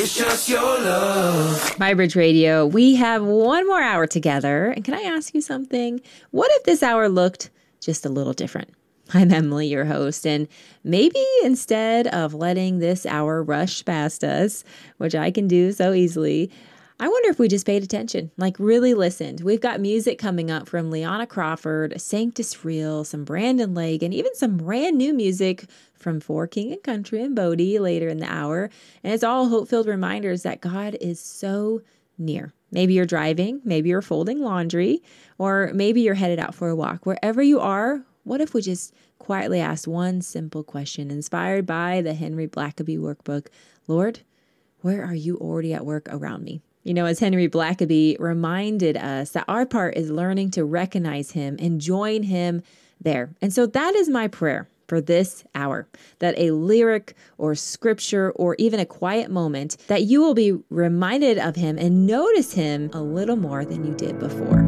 It's just your love. MyBridge Radio, we have one more hour together. And can I ask you something? What if this hour looked just a little different? I'm Emily, your host, and maybe instead of letting this hour rush past us, which I can do so easily, I wonder if we just paid attention, like really listened. We've got music coming up from Liana Crawford, Sanctus Real, some Brandon Lake, and even some brand new music from For King and Country and Bodie later in the hour. And it's all hope-filled reminders that God is so near. Maybe you're driving, maybe you're folding laundry, or maybe you're headed out for a walk. Wherever you are, what if we just quietly asked one simple question inspired by the Henry Blackaby workbook? Lord, where are you already at work around me? You know, as Henry Blackaby reminded us that our part is learning to recognize him and join him there. And so that is my prayer for this hour, that a lyric or scripture or even a quiet moment, that you will be reminded of him and notice him a little more than you did before.